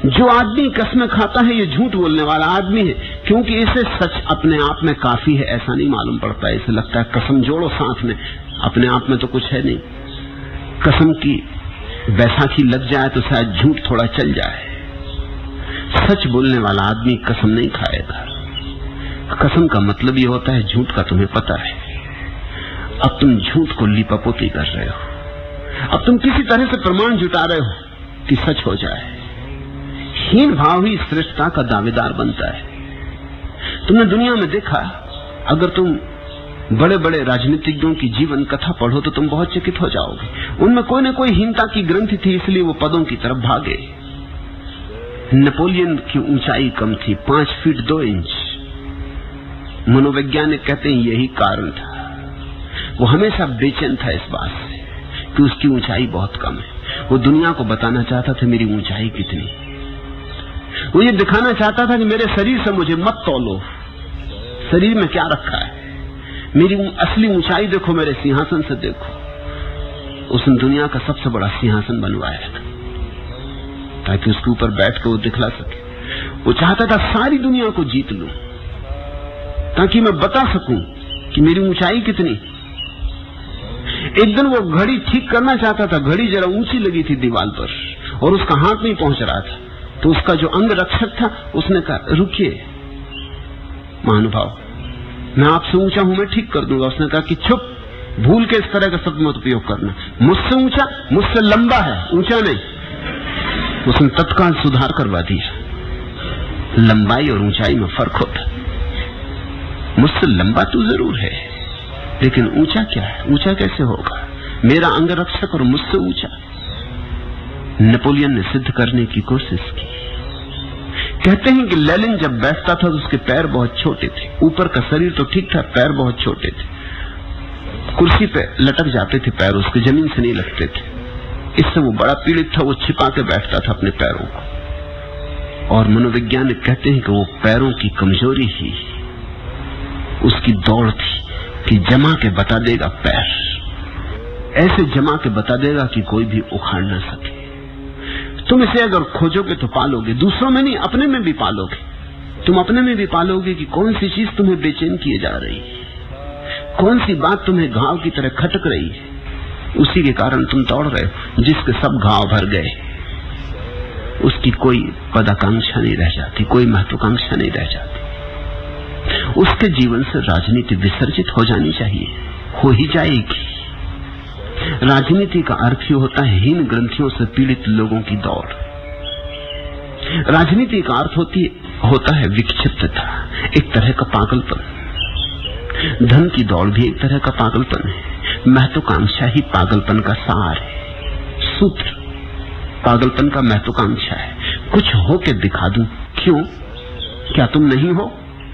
जो आदमी कसमें खाता है ये झूठ बोलने वाला आदमी है, क्योंकि इसे सच अपने आप में काफी है ऐसा नहीं मालूम पड़ता। इसे लगता है कसम जोड़ो साथ में, अपने आप में तो कुछ है नहीं। कसम की बैसाखी लग जाए तो शायद झूठ थोड़ा चल जाए। सच बोलने वाला आदमी कसम नहीं खाएगा। कसम का मतलब ये होता है झूठ का तुम्हें पता है, अब तुम झूठ को लीपापोती कर रहे हो, अब तुम किसी तरह से प्रमाण जुटा रहे हो कि सच हो जाए। हीन भाव ही श्रेष्ठता का दावेदार बनता है। तुमने दुनिया में देखा, अगर तुम बड़े बड़े राजनीतिज्ञों की जीवन कथा पढ़ो तो तुम बहुत चकित हो जाओगे। उनमें कोई न कोई हीनता की ग्रंथि थी, इसलिए वो पदों की तरफ भागे। नेपोलियन की ऊंचाई कम थी, 5 फीट 2 इंच। मनोवैज्ञानिक कहते हैं यही कारण था। वो हमेशा बेचैन था इस बात से कि उसकी ऊंचाई बहुत कम है। वो दुनिया को बताना चाहता था मेरी ऊंचाई कितनी। वो ये दिखाना चाहता था कि मेरे शरीर से मुझे मत तौलो, शरीर में क्या रखा है, मेरी असली ऊंचाई देखो, मेरे सिंहासन से देखो। उसने दुनिया का सबसे बड़ा सिंहासन बनवाया था ताकि उसके ऊपर बैठ कर वो दिखला सके। वो चाहता था सारी दुनिया को जीत लूं ताकि मैं बता सकूं कि मेरी ऊंचाई कितनी। एक दिन वो घड़ी ठीक करना चाहता था, घड़ी जरा ऊंची लगी थी दीवार पर और उसका हाथ नहीं पहुंच रहा था, तो उसका जो अंग रक्षक था उसने कहा रुकिए महानुभाव, मैं आपसे ऊंचा हूं, मैं ठीक कर दूंगा। उसने कहा कि चुप, भूल के इस तरह का शब्द मत उपयोग करना, मुझसे ऊंचा, मुझसे लंबा है, ऊंचा नहीं। उसने तत्काल सुधार करवा दिया। लंबाई और ऊंचाई में फर्क होता। मुझसे लंबा तो जरूर है, लेकिन ऊंचा क्या है, ऊंचा कैसे होगा? मेरा अंग रक्षक और मुझसे ऊंचा। नेपोलियन ने सिद्ध करने की कोशिश की। कहते हैं कि लेनिन जब बैठता था तो उसके पैर बहुत छोटे थे, ऊपर का शरीर तो ठीक था, पैर बहुत छोटे थे, कुर्सी पे लटक जाते थे पैर उसके, जमीन से नहीं लगते थे। इससे वो बड़ा पीड़ित था, वो छिपा के बैठता था अपने पैरों को। और मनोवैज्ञानिक कहते हैं कि वो पैरों की कमजोरी ही उसकी दौड़ थी कि जमा के बता देगा, पैर ऐसे जमा के बता देगा कि कोई भी उखाड़ ना सके। तुम इसे अगर खोजोगे तो पालोगे, दूसरों में नहीं अपने में भी पालोगे। तुम अपने में भी पालोगे कि कौन सी चीज तुम्हें बेचैन किए जा रही है, कौन सी बात तुम्हें घाव की तरह खटक रही है। उसी के कारण तुम दौड़ रहे हो। जिसके सब घाव भर गए उसकी कोई पदाकांक्षा नहीं रह जाती, कोई महत्वाकांक्षा नहीं रह जाती। उसके जीवन से राजनीति विसर्जित हो जानी चाहिए, हो ही जाएगी। राजनीति का अर्थ ही होता है हीन ग्रंथियों से पीड़ित लोगों की दौड़। राजनीति का अर्थ होता है विक्षिप्तता, एक तरह का पागलपन। धन की दौड़ भी एक तरह का पागलपन है। महत्वाकांक्षा ही पागलपन का सार है। सूत्र पागलपन का महत्वाकांक्षा है। कुछ हो के दिखा दूं, क्यों? क्या तुम नहीं हो?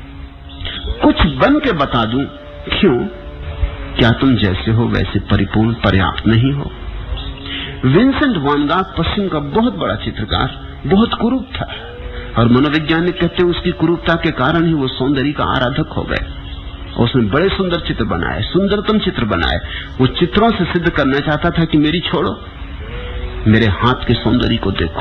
कुछ बन के बता दूं, क्यों? क्या तुम जैसे हो वैसे परिपूर्ण पर्याप्त नहीं हो? विंसेंट वैन गॉग पश्चिम का बहुत बड़ा चित्रकार, बहुत कुरूप था, और मनोवैज्ञानिक कहते हैं उसकी कुरूपता के कारण ही वो सौंदर्य का आराधक हो गए। उसने बड़े सुंदर चित्र बनाए, सुंदरतम चित्र बनाए। वो चित्रों से सिद्ध करना चाहता था कि मेरी छोड़ो, मेरे हाथ के सौंदर्य को देखो।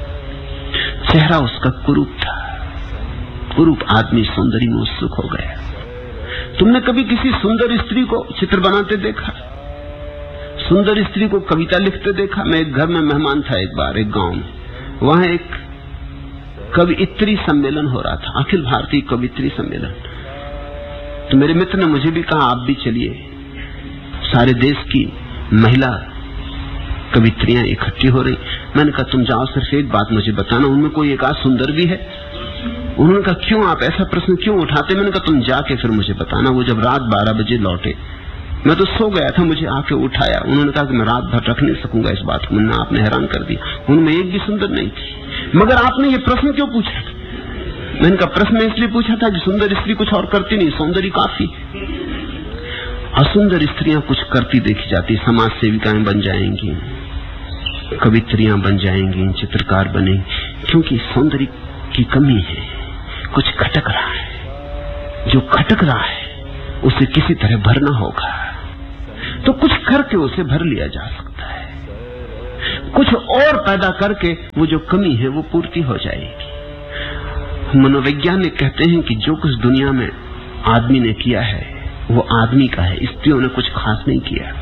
चेहरा उसका कुरूप था। कुरूप आदमी सौंदर्य में उत्सुक हो गया। तुमने कभी किसी सुंदर स्त्री को चित्र बनाते देखा? सुंदर स्त्री को कविता लिखते देखा? मैं एक घर में मेहमान था एक बार, एक गांव में। वहां एक कवियत्री सम्मेलन हो रहा था, अखिल भारतीय कवियत्री सम्मेलन। तो मेरे मित्र ने मुझे भी कहा आप भी चलिए। सारे देश की महिला कवित्रियां इकट्ठी हो रही। मैंने कहा तुम जाओ, सिर्फ एक बात मुझे बताना, उनमें कोई एक आध सुंदर भी है? उन्होंने कहा क्यों, आप ऐसा प्रश्न क्यों उठाते? मैंने कहा तुम जाके फिर मुझे बताना। वो जब रात 12 बजे लौटे, मैं तो सो गया था, मुझे आके उठाया। उन्होंने कहा कि मैं रात भर रख नहीं सकूंगा इस बात को, आपने हैरान कर दिया, उनमें एक भी सुंदर नहीं थी। मगर आपने ये प्रश्न क्यों पूछा? मैंने कहा प्रश्न इसलिए पूछा था कि सुंदर स्त्री कुछ और करती नहीं, सौंदर्य काफी। असुंदर स्त्रियां कुछ करती देखी जाती, समाज सेविकाएं बन जाएंगी, कवित्रियां बन जाएंगी, चित्रकार बनेंगी, क्योंकि सौंदर्य की कमी है, कुछ खटक रहा है। जो खटक रहा है उसे किसी तरह भरना होगा, तो कुछ करके उसे भर लिया जा सकता है। कुछ और पैदा करके वो जो कमी है वो पूर्ति हो जाएगी। मनोवैज्ञानिक कहते हैं कि जो कुछ दुनिया में आदमी ने किया है वो आदमी का है, स्त्रियों ने कुछ खास नहीं किया।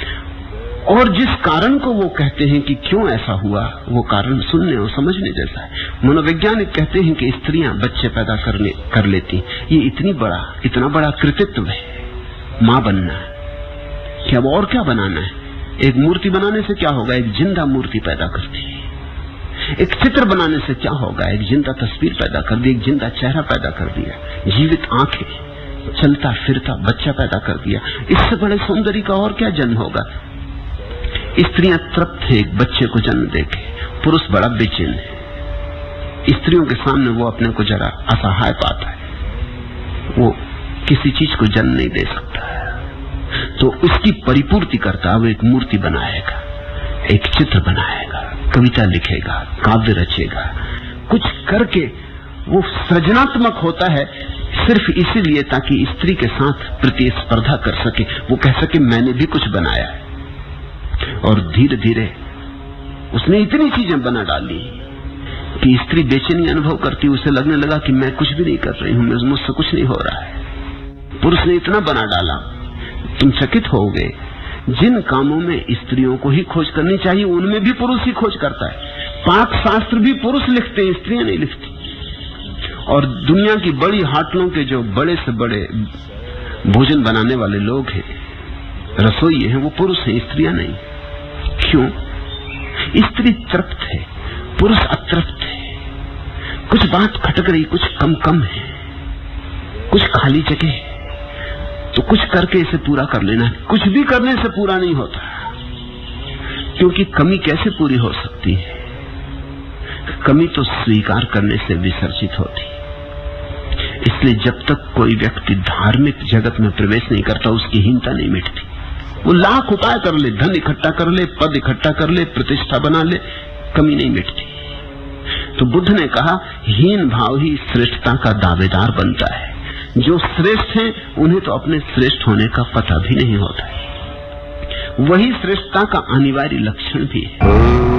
और जिस कारण को वो कहते हैं कि क्यों ऐसा हुआ, वो कारण सुनने और समझने जैसा है। मनोवैज्ञानिक कहते हैं कि स्त्रियां बच्चे पैदा कर लेती, ये इतना बड़ा कृतित्व है मां बनना। कि अब और क्या बनाना है? एक मूर्ति बनाने से क्या होगा? एक जिंदा मूर्ति पैदा करती है। एक चित्र बनाने से क्या होगा? एक जिंदा तस्वीर पैदा कर दी, एक जिंदा चेहरा पैदा कर दिया, जीवित आंखें, चलता फिरता बच्चा पैदा कर दिया। इससे बड़े सौंदर्य का और क्या जन्म होगा? स्त्रियां तृप्त है एक बच्चे को जन्म देके, पुरुष बड़ा बेचैन है। स्त्रियों के सामने वो अपने को जरा असहाय पाता है, वो किसी चीज को जन्म नहीं दे सकता है। तो उसकी परिपूर्ति करता वो एक मूर्ति बनाएगा, एक चित्र बनाएगा, कविता लिखेगा, काव्य रचेगा, कुछ करके वो सृजनात्मक होता है सिर्फ इसीलिए ताकि स्त्री के साथ प्रतिस्पर्धा कर सके। वो कह सके मैंने भी कुछ बनाया है। और धीरे धीरे उसने इतनी चीजें बना डाली कि स्त्री बेचैनी अनुभव करती, उसे लगने लगा कि मैं कुछ भी नहीं कर रही हूं, मुझसे कुछ नहीं हो रहा है। पुरुष ने इतना बना डाला, तुम चकित हो गए। जिन कामों में स्त्रियों को ही खोज करनी चाहिए उनमें भी पुरुष ही खोज करता है। पाक शास्त्र भी पुरुष लिखते हैं, स्त्रियां नहीं लिखती। और दुनिया की बड़ी होटलों के जो बड़े से बड़े भोजन बनाने वाले लोग हैं, रसोई हैं, वो पुरुष हैं, स्त्रियां नहीं। क्यों? स्त्री तृप्त है, पुरुष अतृप्त है। कुछ बात खटक रही, कुछ कम है, कुछ खाली जगह है, तो कुछ करके इसे पूरा कर लेना है। कुछ भी करने से पूरा नहीं होता, क्योंकि कमी कैसे पूरी हो सकती है? कमी तो स्वीकार करने से विसर्जित होती। इसलिए जब तक कोई व्यक्ति धार्मिक जगत में प्रवेश नहीं करता, उसकी हीनता नहीं मिटती। वो लाख उपाय कर ले, धन इकट्ठा कर ले, पद इकट्ठा कर ले, प्रतिष्ठा बना ले, कमी नहीं मिटती। तो बुद्ध ने कहा हीन भाव ही श्रेष्ठता का दावेदार बनता है। जो श्रेष्ठ हैं उन्हें तो अपने श्रेष्ठ होने का पता भी नहीं होता है। वही श्रेष्ठता का अनिवार्य लक्षण भी है।